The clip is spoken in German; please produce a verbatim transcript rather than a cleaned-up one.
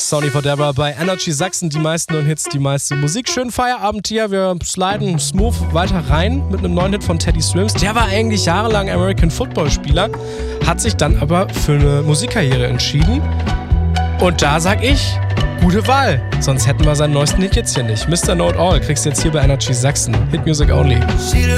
Sonny Fodera bei Energy Sachsen. Die meisten neuen Hits, die meiste Musik. Schönen Feierabend hier. Wir sliden smooth weiter rein mit einem neuen Hit von Teddy Swims. Der war eigentlich jahrelang American Football Spieler, hat sich dann aber für eine Musikkarriere entschieden. Und da sag ich, gute Wahl. Sonst hätten wir seinen neuesten Hit jetzt hier nicht. Mister Know It All kriegst du jetzt hier bei Energy Sachsen. Hit Music Only.